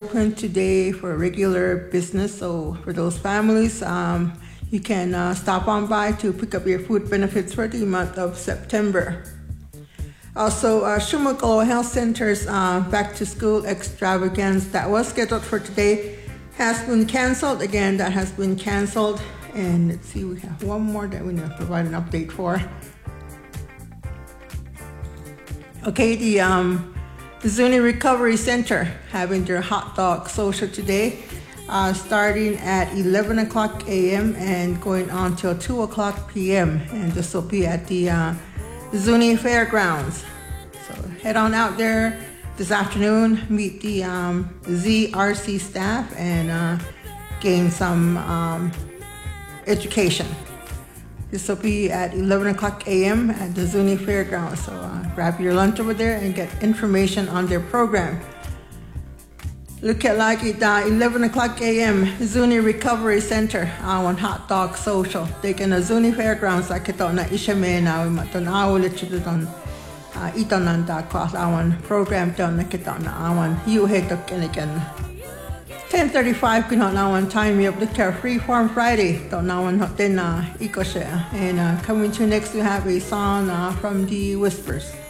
open today for regular business. So for those families, you can stop on by to pick up your food benefits for the month of September. Also, Shumakalo Health Center's back to school extravaganza that was scheduled for today has been canceled. Again, that has been canceled. And let's see, we have one more that we need to provide an update for. Okay, the Zuni Recovery Center having their hot dog social today, starting at 11 o'clock a.m. and going on till 2 o'clock p.m. And this will be at the Zuni Fairgrounds. So head on out there this afternoon, meet the ZRC staff, and gain some education. This will be at 11 o'clock a.m. at the Zuni Fairgrounds. So grab your lunch over there and get information on their program. Look at like it 11 o'clock a.m. Zuni Recovery Center on Hot Dog Social. They can Zuni Fairgrounds like ito na ishame na maton awulit ito don ito nanda cross awan program don na kita na awan yuhe to kinikan. 10:35 kuno na one time we have the Carefree Farm Friday. Don't know one hot then ikoshe. And coming to next we have a song from the Whispers.